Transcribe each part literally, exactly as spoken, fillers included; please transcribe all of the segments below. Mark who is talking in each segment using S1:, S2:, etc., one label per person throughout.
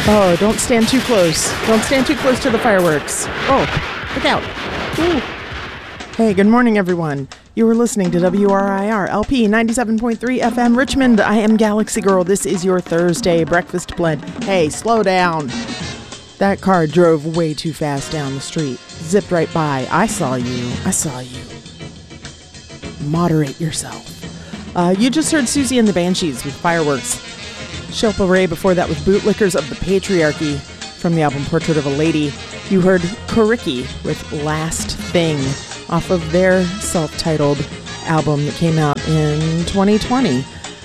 S1: Oh, don't stand too close. Don't stand too close to the fireworks. Oh, look out. Ooh. Hey, good morning, everyone. You were listening to W R I R L P ninety-seven point three F M Richmond. I am Galaxy Girl. This is your Thursday breakfast blend. Hey, slow down. That car drove way too fast down the street. Zipped right by. I saw you. I saw you. Moderate yourself. Uh, you just heard Susie and the Banshees with Fireworks. Shilpa Ray before that with Bootlickers of the Patriarchy from the album Portrait of a Lady. You heard Koricki with Last Thing off of their self-titled album that came out in twenty twenty.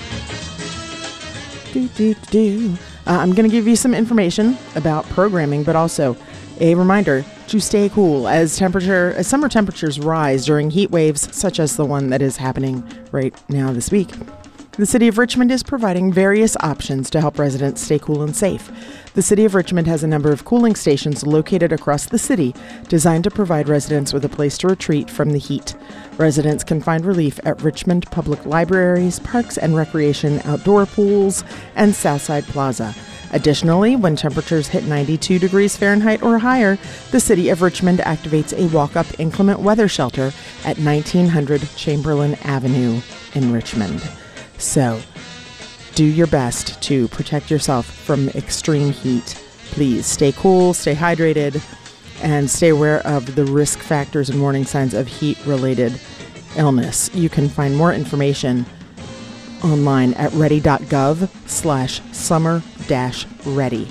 S1: Do, do, do. Uh, I'm going to give you some information about programming, but also a reminder to stay cool as temperature as summer temperatures rise during heat waves such as the one that is happening right now this week. The City of Richmond is providing various options to help residents stay cool and safe. The City of Richmond has a number of cooling stations located across the city designed to provide residents with a place to retreat from the heat. Residents can find relief at Richmond Public Libraries, parks and recreation, outdoor pools, and Southside Plaza. Additionally, when temperatures hit ninety-two degrees Fahrenheit or higher, the City of Richmond activates a walk-up inclement weather shelter at nineteen hundred Chamberlain Avenue in Richmond. So, do your best to protect yourself from extreme heat. Please stay cool, stay hydrated, and stay aware of the risk factors and warning signs of heat-related illness. You can find more information online at ready.gov slash summer dash ready.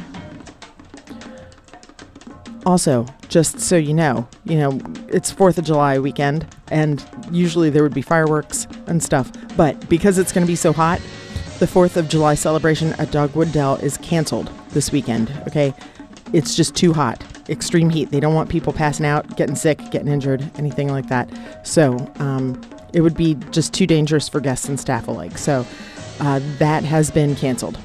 S1: Also, just so you know, you know, it's fourth of July weekend, and usually there would be fireworks and stuff, but because it's going to be so hot, the fourth of July celebration at Dogwood Dell is canceled this weekend, okay? It's just too hot. Extreme heat. They don't want people passing out, getting sick, getting injured, anything like that. So, um, it would be just too dangerous for guests and staff alike. So, uh, that has been canceled.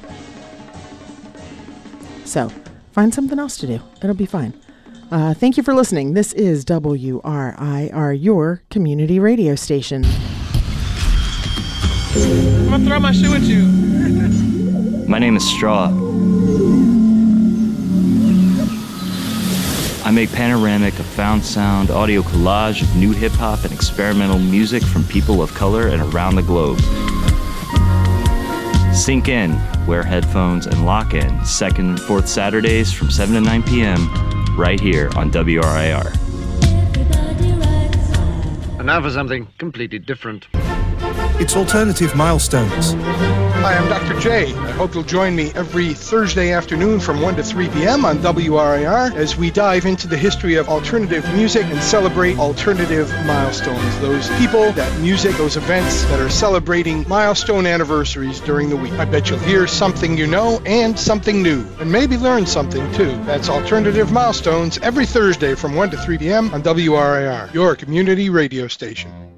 S1: So, find something else to do. It'll be fine. Uh, thank you for listening. This is W R I R, your community radio station.
S2: I'm gonna throw my shoe at you.
S3: My name is Straw. I make panoramic of found sound, audio collage of new hip-hop and experimental music from people of color and around the globe. Sink in, wear headphones, and lock in second and fourth Saturdays from seven to nine p.m. right here on W R I R.
S4: And now for something completely different.
S5: It's Alternative Milestones.
S6: Hi, I'm Doctor J. I hope you'll join me every Thursday afternoon from one to three p.m. on W R I R as we dive into the history of alternative music and celebrate alternative milestones. Those people, that music, those events that are celebrating milestone anniversaries during the week. I bet you'll hear something you know and something new, and maybe learn something too. That's Alternative Milestones every Thursday from one to three p.m. on W R I R, your community radio station.